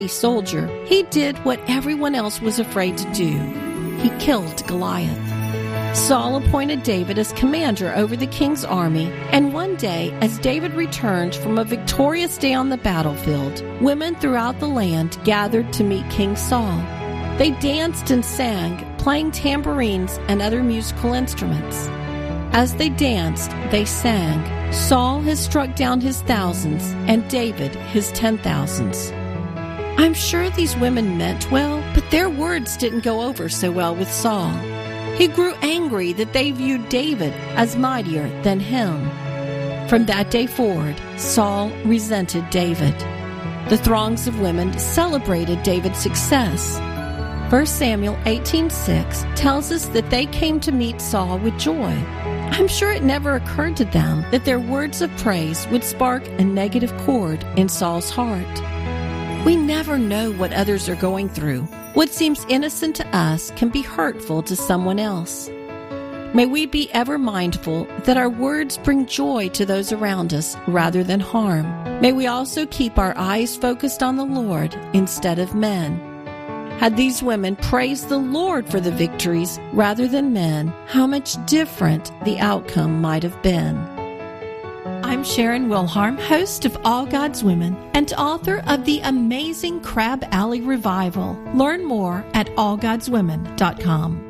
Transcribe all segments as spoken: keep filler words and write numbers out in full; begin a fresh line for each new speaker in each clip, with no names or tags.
soldier, he did what everyone else was afraid to do. He killed Goliath. Saul appointed David as commander over the king's army, and one day, as David returned from a victorious day on the battlefield, women throughout the land gathered to meet King Saul. They danced and sang, playing tambourines and other musical instruments. As they danced, they sang, "Saul has struck down his thousands, and David his ten thousands." I'm sure these women meant well, but their words didn't go over so well with Saul. He grew angry that they viewed David as mightier than him. From that day forward, Saul resented David. The throngs of women celebrated David's success. First Samuel eighteen six tells us that they came to meet Saul with joy. I'm sure it never occurred to them that their words of praise would spark a negative chord in Saul's heart. We never know what others are going through. What seems innocent to us can be hurtful to someone else. May we be ever mindful that our words bring joy to those around us rather than harm. May we also keep our eyes focused on the Lord instead of men. Had these women praised the Lord for the victories rather than men, how much different the outcome might have been. I'm Sharon Wilharm, host of All God's Women and author of the amazing Crab Alley Revival. Learn more at all gods women dot com.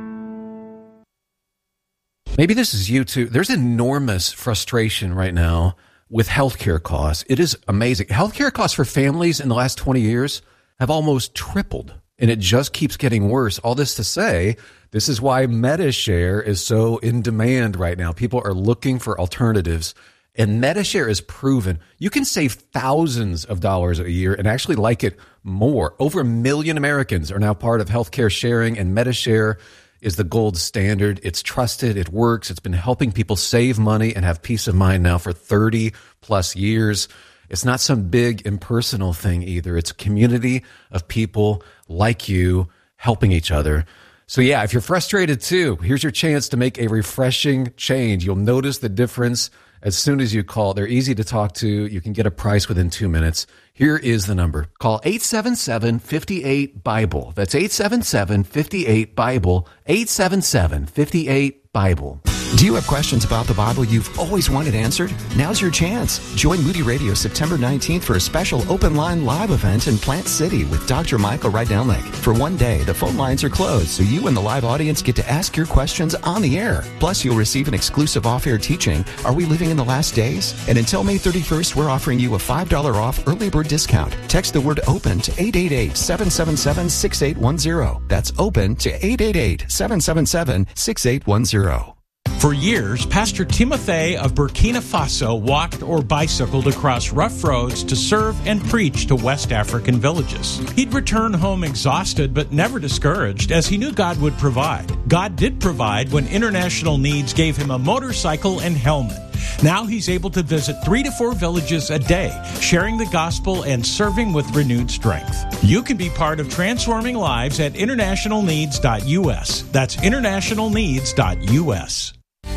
Maybe this is you too. There's enormous frustration right now with healthcare costs. It is amazing. Healthcare costs for families in the last twenty years have almost tripled, and it just keeps getting worse. All this to say, this is why MediShare is so in demand right now. People are looking for alternatives. And MediShare is proven you can save thousands of dollars a year and actually like it more. Over a million Americans are now part of healthcare sharing, and MediShare is the gold standard. It's trusted. It works. It's been helping people save money and have peace of mind now for thirty plus years. It's not some big impersonal thing either. It's a community of people like you helping each other. So yeah, if you're frustrated too, here's your chance to make a refreshing change. You'll notice the difference as soon as you call. They're easy to talk to. You can get a price within two minutes. Here is the number. Call eight seven seven, five eight, BIBLE. That's eight seven seven, five eight, BIBLE. eight seven seven, five eight, BIBLE.
Do you have questions about the Bible you've always wanted answered? Now's your chance. Join Moody Radio September nineteenth for a special open line live event in Plant City with Doctor Michael Rydelnik. For one day, the phone lines are closed, so you and the live audience get to ask your questions on the air. Plus, you'll receive an exclusive off-air teaching, Are We Living in the Last Days? And until May thirty-first, we're offering you a five dollars off early bird discount. Text the word OPEN to eight eight eight, seven seven seven, six eight one zero. That's OPEN to eight eight eight, seven seven seven, six eight one zero.
For years, Pastor Timothy of Burkina Faso walked or bicycled across rough roads to serve and preach to West African villages. He'd return home exhausted but never discouraged, as he knew God would provide. God did provide when International Needs gave him a motorcycle and helmet. Now he's able to visit three to four villages a day, sharing the gospel and serving with renewed strength. You can be part of transforming lives at international needs dot U S. That's international needs dot U S.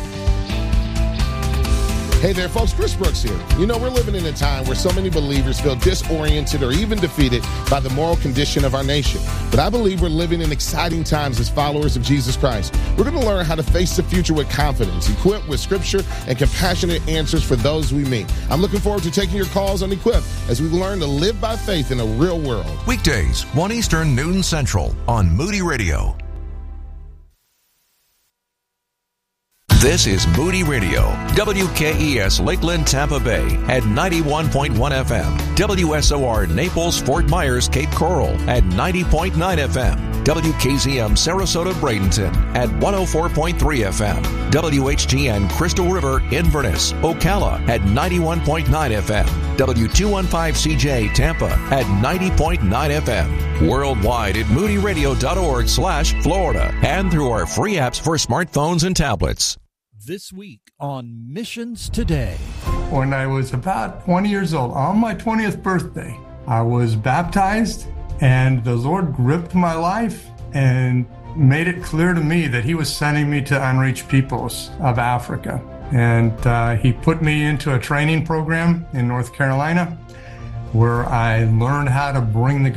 Hey there, folks. Chris Brooks here. You know, we're living in a time where so many believers feel disoriented or even defeated by the moral condition of our nation. But I believe we're living in exciting times as followers of Jesus Christ. We're going to learn how to face the future with confidence, equipped with scripture and compassionate answers for those we meet. I'm looking forward to taking your calls on Equip as we learn to live by faith in a real world.
Weekdays, one Eastern, noon Central on Moody Radio. This is Moody Radio, W K E S Lakeland, Tampa Bay at ninety-one point one F M, W S O R Naples, Fort Myers, Cape Coral at ninety point nine F M, W K Z M Sarasota, Bradenton at one oh four point three F M, W H T N Crystal River, Inverness, Ocala at ninety-one point nine F M, W two fifteen C J Tampa at ninety point nine F M, worldwide at moody radio dot org slash Florida, and through our free apps for smartphones and tablets.
This week on Missions Today.
When I was about twenty years old, on my twentieth birthday, I was baptized, and the Lord gripped my life and made it clear to me that he was sending me to unreached peoples of Africa. And uh, he put me into a training program in North Carolina, where I learned how to bring the